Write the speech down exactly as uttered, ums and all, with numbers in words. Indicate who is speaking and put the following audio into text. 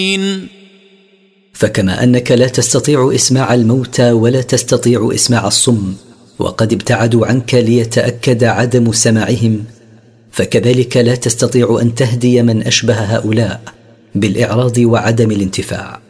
Speaker 1: فكما أنك لا تستطيع إسماع الموتى ولا تستطيع إسماع الصم وقد ابتعدوا عنك ليتأكد عدم سماعهم، فكذلك لا تستطيع أن تهدي من أشبه هؤلاء بالإعراض وعدم الانتفاع.